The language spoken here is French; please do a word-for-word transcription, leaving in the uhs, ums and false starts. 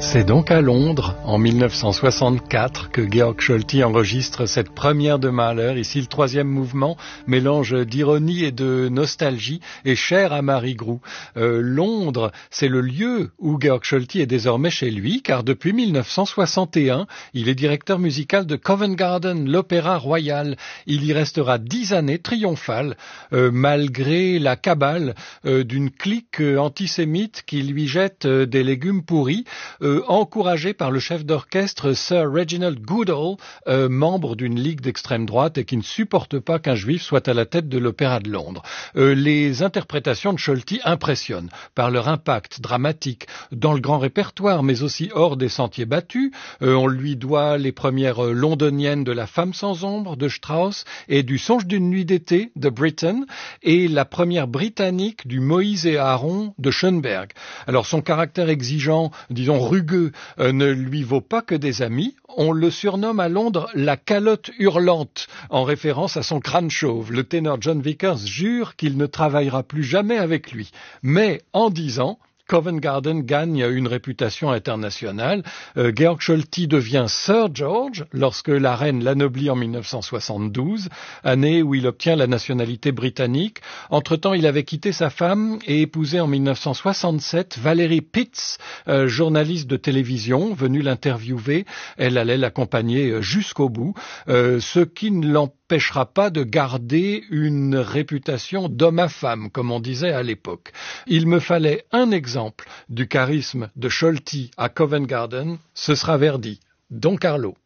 C'est donc à Londres, en mille neuf cent soixante-quatre, que Georg Scholti enregistre cette première de Mahler. Ici, le troisième mouvement, mélange d'ironie et de nostalgie, est cher à Marie Grou. Euh, Londres, c'est le lieu où Georg Scholti est désormais chez lui, car depuis mille neuf cent soixante et un, il est directeur musical de Covent Garden, l'Opéra Royal. Il y restera dix années triomphales, euh, malgré la cabale euh, d'une clique euh, antisémite qui lui jette euh, des légumes pourris, euh, encouragé par le chef d'orchestre Sir Reginald Goodall, euh, membre d'une ligue d'extrême droite et qui ne supporte pas qu'un juif soit à la tête de l'Opéra de Londres. Euh, les interprétations de Scholti impressionnent par leur impact dramatique dans le grand répertoire, mais aussi hors des sentiers battus. Euh, on lui doit les premières londoniennes de La Femme sans ombre de Strauss et du Songe d'une nuit d'été de Britten et la première britannique du Moïse et Aaron de Schoenberg. Alors son caractère exigeant, disons rugueux, euh, ne lui vaut pas que des amis. On le surnomme à Londres la calotte hurlante, en référence à son crâne chauve. Le ténor John Vickers jure qu'il ne travaillera plus jamais avec lui. Mais en dix ans, Covent Garden gagne une réputation internationale. Euh, Georg Scholti devient Sir George lorsque la reine l'anoblit en mille neuf cent soixante-douze, année où il obtient la nationalité britannique. Entre-temps, il avait quitté sa femme et épousé en mille neuf cent soixante-sept Valérie Pitts, euh, journaliste de télévision, venue l'interviewer. Elle allait l'accompagner jusqu'au bout, euh, ce qui ne l'empêchera pas de garder une réputation d'homme à femme, comme on disait à l'époque. Il me fallait un exemple du charisme de Scholti à Covent Garden, ce sera Verdi, Don Carlo.